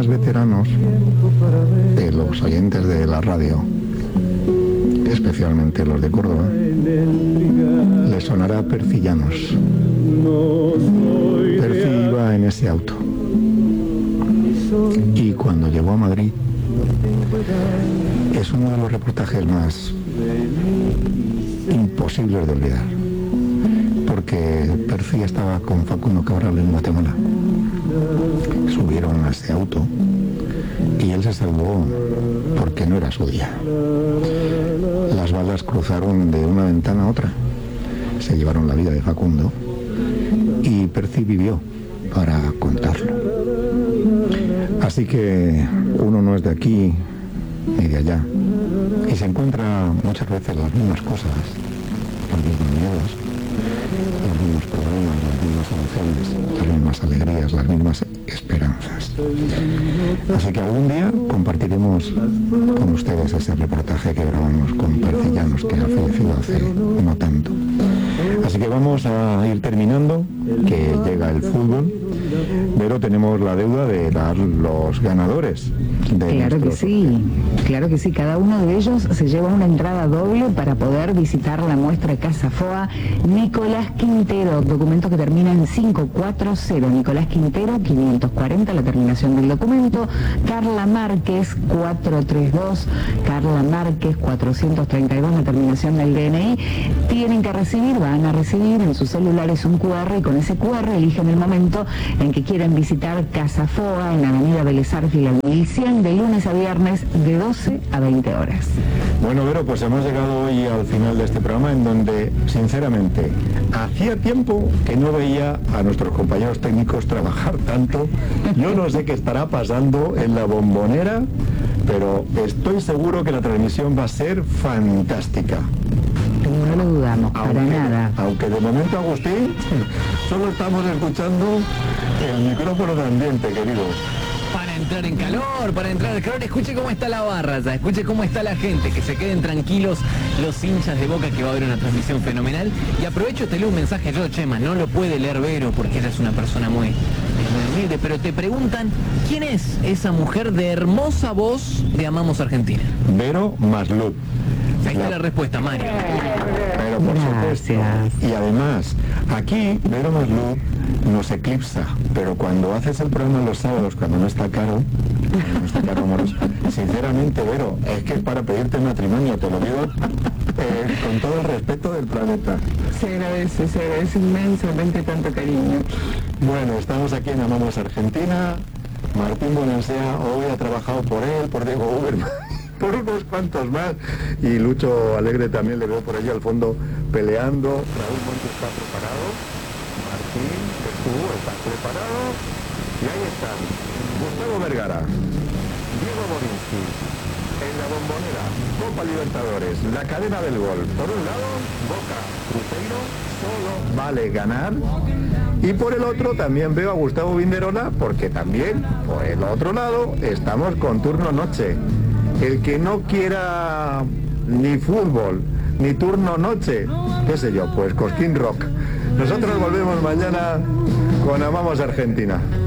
más veteranos de los oyentes de la radio, especialmente los de Córdoba, les sonará Percy Llanos. Percy iba en ese auto y cuando llegó a Madrid es uno de los reportajes más imposibles de olvidar, porque Percy estaba con Facundo Cabral en Guatemala. Subieron a ese auto y él se salvó porque no era su día. Las balas cruzaron de una ventana a otra, se llevaron la vida de Facundo y Percy vivió para contarlo. Así que uno no es de aquí ni de allá y se encuentra muchas veces las mismas cosas, los mismos miedos, los mismos problemas, las mismas emociones, las mismas alegrías, las mismas esperanzas. Así que algún día compartiremos con ustedes ese reportaje que grabamos con Percy Llanos, que ha fallecido hace no tanto. Así que vamos a ir terminando, que llega el fútbol, pero tenemos la deuda de dar los ganadores. Claro que sí, cada uno de ellos se lleva una entrada doble para poder visitar la muestra Casa Foa Nicolás Quintero, documento que termina en 540, Nicolás Quintero 540, la terminación del documento, Carla Márquez 432, Carla Márquez 432, la terminación del DNI. Van a recibir en sus celulares un QR y con ese QR eligen el momento en que quieren visitar Casa Foa en Avenida Vélez Arfiel al 1100, de lunes a viernes de 12 a 20 horas. Bueno, Vero, pues hemos llegado hoy al final de este programa en donde, sinceramente, hacía tiempo que no veía a nuestros compañeros técnicos trabajar tanto. Yo no sé qué estará pasando en la Bombonera, pero estoy seguro que la transmisión va a ser fantástica. No lo dudamos, para nada. Aunque de momento, Agustín, solo estamos escuchando el micrófono de ambiente, querido. Para entrar en calor, escuche cómo está la barra ya, escuche cómo está la gente, que se queden tranquilos los hinchas de Boca, que va a haber una transmisión fenomenal. Y aprovecho, te leo un mensaje yo, Chema, no lo puede leer Vero porque ella es una persona muy humilde, pero te preguntan, ¿quién es esa mujer de hermosa voz de Amamos Argentina? Vero Maslud. Ahí está la respuesta, Mario. Pero por supuesto. Y además, aquí Vero Maslud nos eclipsa, pero cuando haces el programa los sábados, cuando no está Caro Moros, sinceramente, Vero, es que es para pedirte matrimonio, te lo digo con todo el respeto del planeta. Se agradece inmensamente tanto cariño. Bueno, estamos aquí en Amamos Argentina. Martín Bonansea hoy ha trabajado por él, por Diego Uberman, por unos cuantos más, y Lucho Alegre también le veo por allí al fondo peleando. Raúl Montes está preparado, Martín, tú estás preparado, y ahí están Gustavo Vergara, Diego Borinsky, en la Bombonera, Copa Libertadores, la cadena del gol. Por un lado, Boca, Cruzeiro, solo vale ganar. Y por el otro también veo a Gustavo Vinderola, porque también por el otro lado estamos con turno noche. El que no quiera ni fútbol, ni turno noche, qué sé yo, pues Cosquín Rock. Nosotros volvemos mañana con Amamos Argentina.